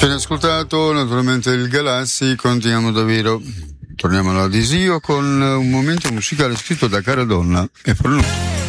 Appena ascoltato naturalmente il Galassi, continuiamo davvero. Torniamo all'Adisio con un momento musicale scritto da Caradonna e pronuncio.